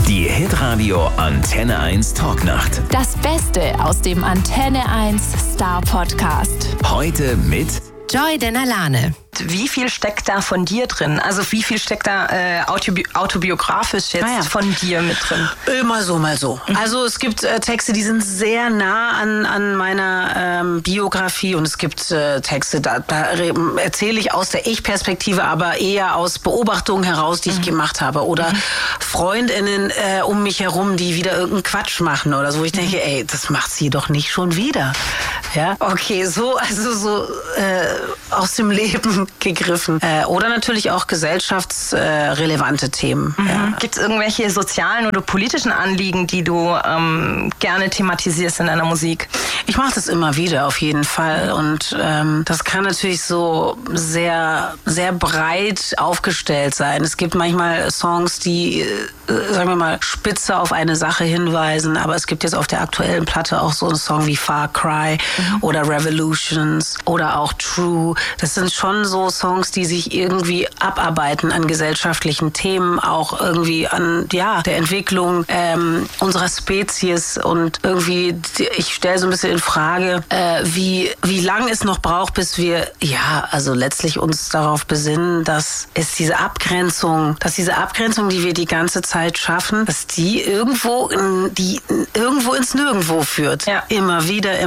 Die Hitradio Antenne 1 Talknacht. Das Beste aus dem Antenne 1 Star Podcast. Heute mit Joy Denalane. Wie viel steckt da von dir drin? Also wie viel steckt da autobiografisch jetzt von dir mit drin? Mal so, mal so. Also es gibt Texte, die sind sehr nah an meiner Biografie, und es gibt Texte, da erzähle ich aus der Ich-Perspektive, aber eher aus Beobachtungen heraus, die ich gemacht habe. Oder FreundInnen um mich herum, die wieder irgendeinen Quatsch machen oder so. Ich denke, ey, das macht sie doch nicht schon wieder. Ja, okay, so aus dem Leben gegriffen. Oder natürlich auch gesellschaftsrelevante Themen. Ja. Gibt es irgendwelche sozialen oder politischen Anliegen, die du gerne thematisierst in deiner Musik? Ich mache das immer wieder, auf jeden Fall. Und das kann natürlich so sehr, sehr breit aufgestellt sein. Es gibt manchmal Songs, die, sagen wir mal, spitze auf eine Sache hinweisen. Aber es gibt jetzt auf der aktuellen Platte auch so einen Song wie Far Cry oder Revolutions oder auch True. Das sind schon so Songs, die sich irgendwie abarbeiten an gesellschaftlichen Themen, auch irgendwie an der Entwicklung unserer Spezies. Und irgendwie, ich stelle so ein bisschen in Frage, wie lang es noch braucht, bis wir letztlich uns darauf besinnen, dass diese Abgrenzung, die wir die ganze Zeit schaffen, dass die irgendwo ins Nirgendwo führt. Ja. Immer wieder.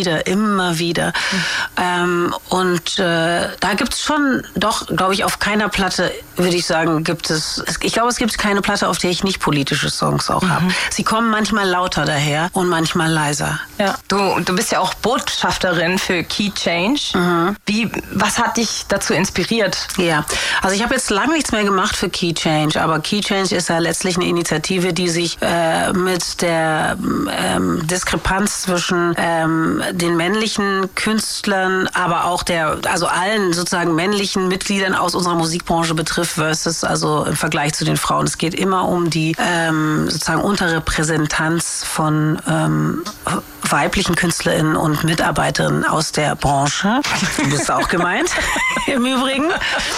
Da gibt es schon, doch, glaube ich, auf keiner Platte, würde ich sagen, ich glaube, es gibt keine Platte, auf der ich nicht politische Songs auch habe. Sie kommen manchmal lauter daher und manchmal leiser. Ja. Du bist ja auch Botschafterin für Key Change. Was hat dich dazu inspiriert? Ja, also ich habe jetzt lange nichts mehr gemacht für Key Change, aber Key Change ist ja letztlich eine Initiative, die sich mit der Diskrepanz zwischen den männlichen Künstlern, aber auch allen sozusagen männlichen Mitgliedern aus unserer Musikbranche betrifft, versus also im Vergleich zu den Frauen. Es geht immer um die sozusagen Unterrepräsentanz von weiblichen KünstlerInnen und Mitarbeiterinnen aus der Branche. Du bist auch gemeint, im Übrigen.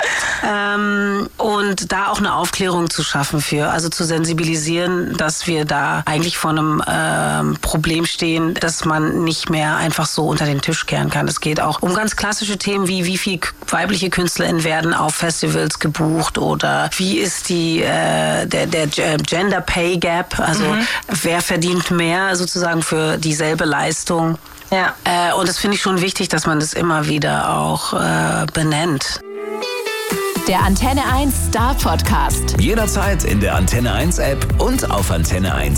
Und da auch eine Aufklärung zu schaffen also zu sensibilisieren, dass wir da eigentlich vor einem Problem stehen, dass man nicht mehr einfach so unter den Tisch kehren kann. Es geht auch um ganz klassische Themen wie viel weibliche KünstlerInnen werden auf Festivals gebucht oder wie ist der Gender Pay Gap, also wer verdient mehr sozusagen für dieselbe Leistung. Ja. Und das finde ich schon wichtig, dass man das immer wieder auch benennt. Der Antenne 1 Star Podcast. jederzeit in der Antenne 1 App und auf antenne1.de.